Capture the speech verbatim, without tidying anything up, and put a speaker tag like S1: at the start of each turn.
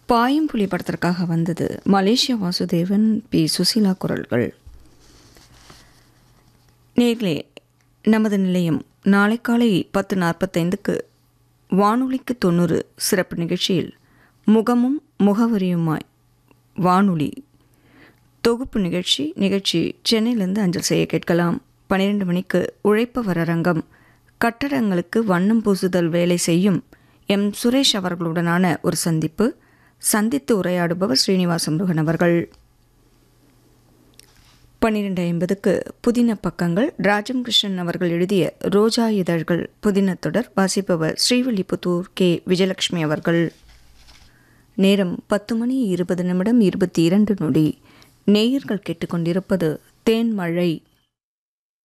S1: பாயும் புலி படத்திற்காக வந்தது மலேசியா வாசுதேவன், பி சுசீலா குரல்கள். நேர்களே, நமது நிலையம் நாளை காலை பத்து நாற்பத்தைந்துக்கு வானொலிக்கு தொண்ணூறு சிறப்பு நிகழ்ச்சியில் முகமும் முகவரியுமாய் வானொலி தொகுப்பு நிகழ்ச்சி நிகழ்ச்சி சென்னையிலிருந்து அஞ்சல் செய்ய கேட்கலாம். பன்னிரண்டு மணிக்கு உழைப்பவர் அரங்கம், கட்டடங்களுக்கு வண்ணம் பூசுதல் வேலை செய்யும் எம் சுரேஷ் அவர்களுடனான ஒரு சந்திப்பு. சந்தித்து உரையாடுபவர் ஸ்ரீனிவாச முருகன் அவர்கள். பன்னிரண்டு ஐம்பதுக்கு புதின பக்கங்கள், ராஜம் கிருஷ்ணன் அவர்கள் எழுதிய ரோஜா இதழ்கள் புதின தொடர், வாசிப்பவர் ஸ்ரீவில்லிபுத்தூர் கே விஜயலட்சுமி அவர்கள். நேரம் பத்து மணி இருபது நிமிடம் இருபத்தி இரண்டு நொடி. நேயர்கள் கேட்டுக்கொண்டிருப்பது தேன்மழை.